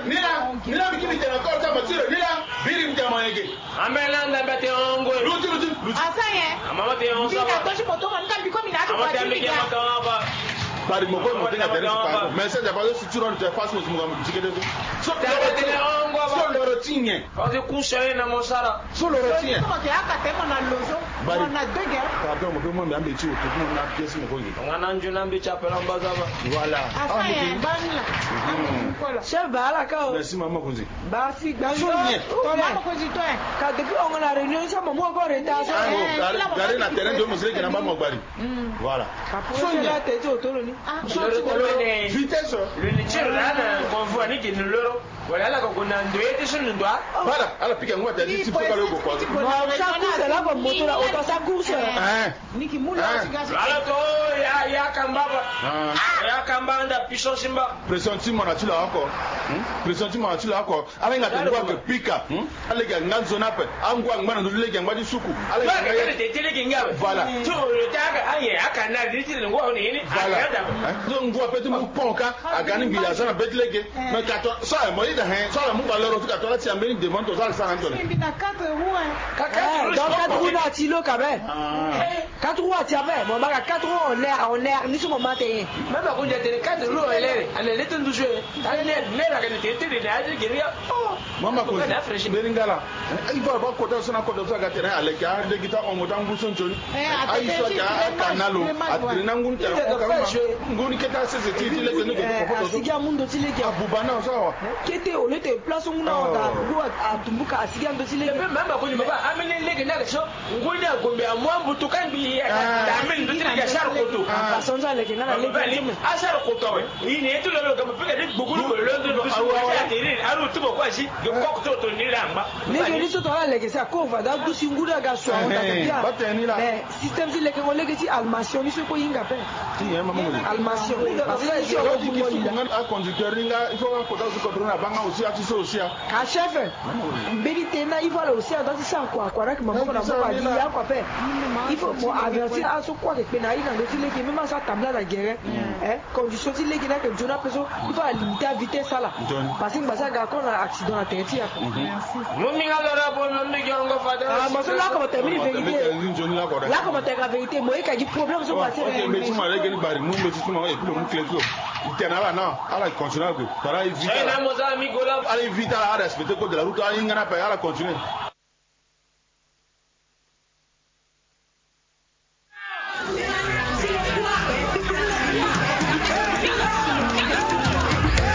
nila bikini tena ko ta matiro nila birim jama yake amela ndamba te ongo luti asaye amama te ongo bina toshi moto man kan biko mina to amama te ameke makaba bari mo ko mo tenga tere pa mais ça d'abord si tu rentres de face mo mo jike de so loro tinye on te coucher na mosara so loro tinye ko ke aka te mo na lozo mo na dege pardon mo pe mo me ambe ti o to mo na pièce mo ko yi ngana njuna mbi chapela mbazaba voilà asaye banla chef bala ka merci maman konzi ba fi gba so nye mama ko zito e ka depuis on a réunion ça mo ko reta so gari na terrain de mo sele ke na ba mo gbari voilà so nye la te jo to lo ni vitesse le tire là qu'on voit ni qui nous le voilà là qu'on a ndoye te sun ndwa voilà ala pika ngwa ta ti foka lo go ko ça course là comme moto là auto ça course niki mula sigasi ala to ya kambaba ya kambanda puissance mba pressentiment na tula encore pressentiment na tula encore ala nga te ngwa ke pika ala ga nganzo na pe angwa ngwana ndo le ga ngwa di suku ala ga ga te tele ke ngabe voilà to le taga aye aka na di tele ngwa ni ni voilà donc ngwa pe tu mu ponka agani ngi ya sana betlege mais kato ça mo ida hen ça mu ba loro tu kato la ti ambeni devant to ça sana ntone bina 4 roues donc 4 roues na tilo quand même 4 roues tu avais bon ba 4 roues en l'air ni ce moment te même ba ko jete 4 roues en l'air ale le tendu jouer ale ne la ga te te de na de geria mama ko beringala il va ba ko ta sana ko ta ga te na ale ka de gita on mo dan guson choni ai so ka kanalo atrina ngun ta ko ka ngun ke ta se ti le ke ne ko asiga mundo tileke abubana sawa kete o lete place nguna oda go atumbuka asiga ndo tileke même ba ko ni ba amene leke na so nguni agombe amwambu tukambi ya amene ndo tileke shar koto pasonza leke na leke ashar koto ini etu lo ga mapika de bugulu lo ndo ya tiri aru tubo kwa shi yo kokto to ni lamba leke ni so to la leke sa ko va da du singura ga so on ta bien mais système si leke ko leke si almation ni so ko yinga pe almation parce que si on vous a conducteur ringa il faut ko da su contrôle na banga aussi ati so aussi ka chef mbeli tena il faut là aussi dans ça quoi que maman ko na mo ba dia quoi pe il faut mo avertir à so quoi que pe na ina ndoti leke même ça tabla la guerre condition si leke na que jona peso il faut limiter la vitesse là parce que ça ga kon accident na tête ya mumi ngala bo mumi jongo fada mais là comme termine vérité là comme termine la vérité moi il y a problème sur passer mais tu m'as dit que bari nous mais tu m'as et puis le clé clé tenala non ala continuer que para éviter ala éviter à respecter code de la route ala ingana pa ala continuer